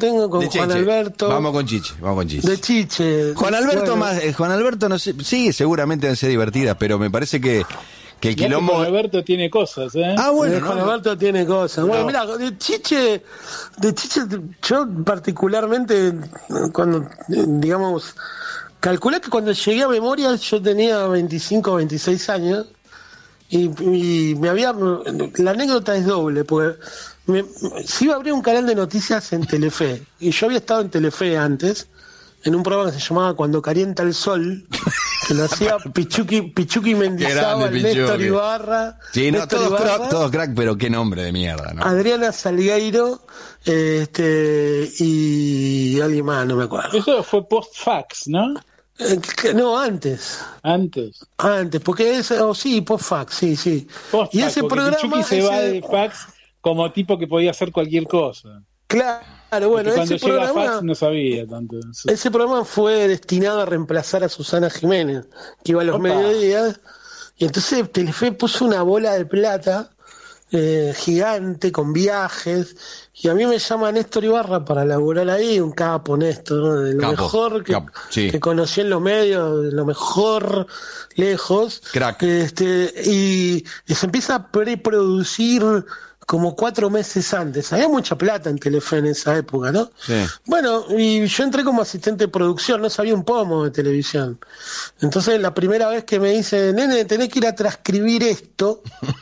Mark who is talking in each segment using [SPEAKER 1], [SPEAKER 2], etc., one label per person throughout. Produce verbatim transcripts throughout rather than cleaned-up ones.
[SPEAKER 1] tengo con Juan Alberto.
[SPEAKER 2] Vamos con Chiche, vamos con Chiche.
[SPEAKER 1] De Chiche.
[SPEAKER 2] Juan Alberto
[SPEAKER 1] bueno.
[SPEAKER 2] más, eh, Juan Alberto no sé, sí, seguramente debe ser divertida, pero me parece que, que el
[SPEAKER 3] Ya
[SPEAKER 2] quilombo.
[SPEAKER 3] que Juan Alberto tiene cosas, ¿eh?
[SPEAKER 2] Ah, bueno,
[SPEAKER 1] Eh,
[SPEAKER 2] no,
[SPEAKER 1] Juan
[SPEAKER 2] no.
[SPEAKER 1] Alberto tiene cosas. Bueno,
[SPEAKER 2] No.
[SPEAKER 1] mira, de Chiche, de Chiche, yo particularmente, cuando, digamos, calculé que cuando llegué a Memoria yo tenía veinticinco, veintiséis años y, y me había, la anécdota es doble, porque me, se iba a abrir un canal de noticias en Telefe y yo había estado en Telefe antes, en un programa que se llamaba Cuando Calienta el Sol, que lo hacía Pichuqui, Pichuqui Mendizábal,
[SPEAKER 2] grande,
[SPEAKER 1] Néstor
[SPEAKER 2] Pichuqui.
[SPEAKER 1] Ibarra.
[SPEAKER 2] Sí, no,
[SPEAKER 1] Néstor
[SPEAKER 2] todos
[SPEAKER 1] Ibarra,
[SPEAKER 2] crack, todos crack, pero qué nombre de mierda, ¿no?
[SPEAKER 1] Adriana Salgueiro, este, y alguien más, no me acuerdo.
[SPEAKER 3] Eso fue post-fax, ¿no?
[SPEAKER 1] Eh, que- no, antes.
[SPEAKER 3] Antes.
[SPEAKER 1] Antes, porque es, o oh, sí, post-fax, sí, sí.
[SPEAKER 3] Post-fax,
[SPEAKER 1] Y ese
[SPEAKER 3] porque
[SPEAKER 1] programa.
[SPEAKER 3] Pichuqui se va
[SPEAKER 1] ese-
[SPEAKER 3] de fax como tipo que podía hacer cualquier cosa.
[SPEAKER 1] Claro, bueno,
[SPEAKER 3] Porque cuando
[SPEAKER 1] ese
[SPEAKER 3] llega
[SPEAKER 1] programa,
[SPEAKER 3] fax no sabía tanto.
[SPEAKER 1] ese programa fue destinado a reemplazar a Susana Jiménez, que iba a los
[SPEAKER 3] Opa.
[SPEAKER 1] mediodías, y entonces Telefe puso una bola de plata eh, gigante con viajes, y a mí me llama Néstor Ibarra para laburar ahí, un capo Néstor, ¿no? De lo
[SPEAKER 2] Capo,
[SPEAKER 1] mejor que,
[SPEAKER 2] capo, sí.
[SPEAKER 1] que conocí en los medios, de lo mejor lejos.
[SPEAKER 2] Crack.
[SPEAKER 1] Este, y, y se empieza a preproducir como cuatro meses antes. Había mucha plata en Telefe en esa época, ¿no?
[SPEAKER 2] Sí.
[SPEAKER 1] Bueno, y yo entré como asistente de producción, no sabía un pomo de televisión. Entonces, la primera vez que me dice, nene, tenés que ir a transcribir esto,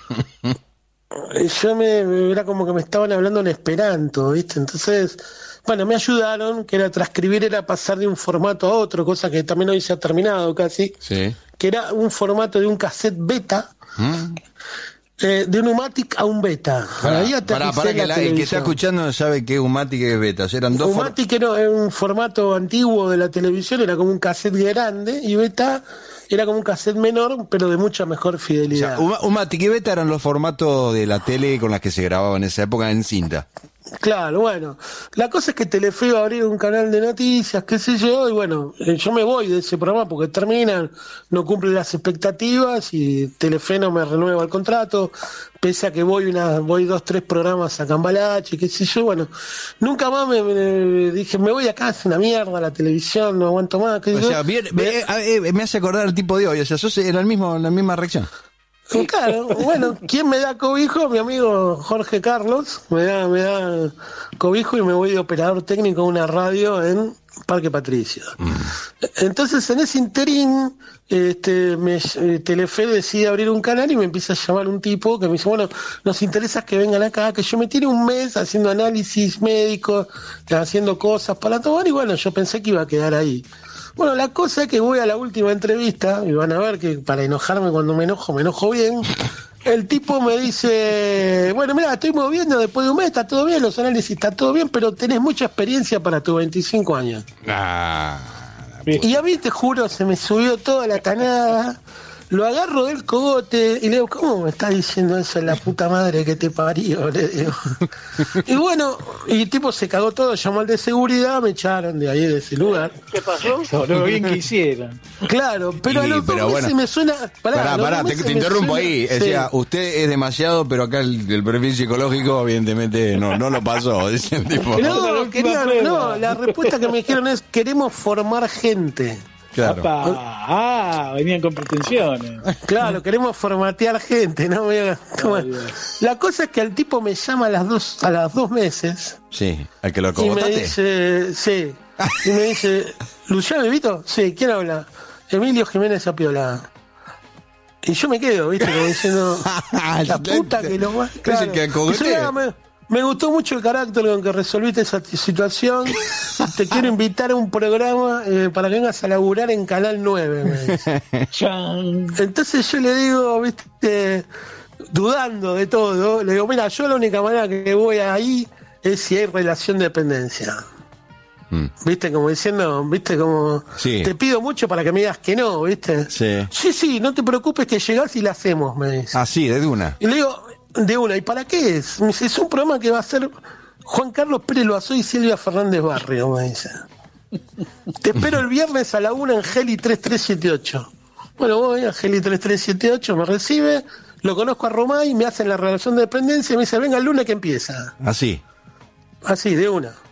[SPEAKER 1] yo me, era como que me estaban hablando en esperanto, ¿viste? Entonces, bueno, me ayudaron, que era transcribir, era pasar de un formato a otro, cosa que también hoy se ha terminado casi,
[SPEAKER 2] Sí.
[SPEAKER 1] que era un formato de un cassette beta,
[SPEAKER 2] ¿Mm?
[SPEAKER 1] eh, de un Umatic a un beta. Ahí
[SPEAKER 2] Para,
[SPEAKER 1] aterricé
[SPEAKER 2] para
[SPEAKER 1] en
[SPEAKER 2] que
[SPEAKER 1] la
[SPEAKER 2] la- el que está
[SPEAKER 1] televisión.
[SPEAKER 2] escuchando no sabe qué es Umati y qué es Beta. Eran dos for-
[SPEAKER 1] Umatic era un formato antiguo de la televisión, era como un cassette grande, y beta era como un cassette menor, pero de mucha mejor
[SPEAKER 2] o
[SPEAKER 1] fidelidad.
[SPEAKER 2] sea, Uma- Umatic y Beta eran los formatos de la tele con las que se grababa en esa época en cinta.
[SPEAKER 1] Claro, bueno, la cosa es que Telefe iba a abrir un canal de noticias, qué sé yo, y bueno, eh, yo me voy de ese programa porque terminan, no cumple las expectativas y Telefe no me renueva el contrato, pese a que voy una, voy dos, tres programas a Cambalache, qué sé yo, bueno, nunca más me, me- dije, me voy acá, es una mierda la televisión, no aguanto más, qué sé
[SPEAKER 2] O
[SPEAKER 1] yo.
[SPEAKER 2] sea, bien, eh, eh, me hace acordar el tipo de hoy. O sea, sos era el mismo, la misma reacción.
[SPEAKER 1] Y claro, bueno, ¿quién me da cobijo? Mi amigo Jorge Carlos me da, me da cobijo y me voy de operador técnico a una radio en Parque Patricio. Entonces, en ese interín, este, me, eh, Telefe decide abrir un canal y me empieza a llamar un tipo que me dice, bueno, nos interesa que vengan acá, que yo me tiene un mes haciendo análisis médicos, haciendo cosas para tomar, y bueno, yo pensé que iba a quedar ahí. Bueno, la cosa es que voy a la última entrevista, y van a ver que para enojarme cuando me enojo, me enojo bien. El tipo me dice, bueno, mira, estoy moviendo después de un mes, está todo bien, los análisis está todo bien, pero tenés mucha experiencia para tus veinticinco años.
[SPEAKER 2] Ah,
[SPEAKER 1] Y a mí, te juro, se me subió toda la canada, lo agarro del cogote y le digo, ¿cómo me estás diciendo eso, la puta madre que te parió? Le digo. Y bueno, y el tipo se cagó todo, llamó al de seguridad, me echaron de ahí, de ese lugar.
[SPEAKER 4] ¿Qué pasó?
[SPEAKER 3] Todo lo bien que hicieron.
[SPEAKER 1] Claro, pero
[SPEAKER 2] Y,
[SPEAKER 1] a los
[SPEAKER 2] pero
[SPEAKER 1] dos meses
[SPEAKER 2] bueno.
[SPEAKER 1] me suena... Pará,
[SPEAKER 2] pará,
[SPEAKER 1] a los
[SPEAKER 2] pará,
[SPEAKER 1] dos
[SPEAKER 2] te,
[SPEAKER 1] meses
[SPEAKER 2] te
[SPEAKER 1] me
[SPEAKER 2] interrumpo
[SPEAKER 1] suena-
[SPEAKER 2] ahí.
[SPEAKER 1] Sí.
[SPEAKER 2] Decía, usted es demasiado, pero acá el, el perfil psicológico, evidentemente, no, no lo pasó. Dice el tipo.
[SPEAKER 3] La
[SPEAKER 1] No,
[SPEAKER 3] última
[SPEAKER 1] querían-
[SPEAKER 3] prueba.
[SPEAKER 1] no, la respuesta que me dijeron es, queremos formar gente.
[SPEAKER 2] Claro.
[SPEAKER 3] Apa, ah, venían con pretensiones.
[SPEAKER 1] Claro, queremos formatear gente, ¿no? Mira, toma. La cosa es que el tipo me llama a las dos, a las dos meses
[SPEAKER 2] Sí, al que lo
[SPEAKER 1] y me
[SPEAKER 2] cogotaste.
[SPEAKER 1] dice, sí, y me dice, Luciano Vivito, sí, ¿quién habla? Emilio Jiménez Apiola. Y yo me quedo, ¿viste? Como diciendo, la puta que lo va.
[SPEAKER 2] Es el que cogotea.
[SPEAKER 1] Dice, "Ah, me, me gustó mucho el carácter con que resolviste esa t- situación. Te quiero invitar a un programa eh, para que vengas a laburar en Canal nueve. Me dice.
[SPEAKER 3] Chan.
[SPEAKER 1] Entonces yo le digo, viste, dudando de todo, le digo, mira, yo la única manera que voy ahí es si hay relación de dependencia.
[SPEAKER 2] Mm.
[SPEAKER 1] Viste, como diciendo, viste, como
[SPEAKER 2] Sí.
[SPEAKER 1] te pido mucho para que me digas que no, viste.
[SPEAKER 2] Sí.
[SPEAKER 1] Sí, sí, no te preocupes que llegás y la hacemos, me dice.
[SPEAKER 2] Así, de una.
[SPEAKER 1] Y le digo, de una, ¿y para qué es? Me dice, es un programa que va a ser Juan Carlos Pérez Loazó y Silvia Fernández Barrio, me dice. Te espero el viernes a la una en Geli tres tres siete ocho. Bueno, voy a Geli tres tres siete ocho, me recibe, lo conozco a Romay, me hacen la relación de dependencia y me dice, venga el lunes que empieza.
[SPEAKER 2] Así.
[SPEAKER 1] Así, de una.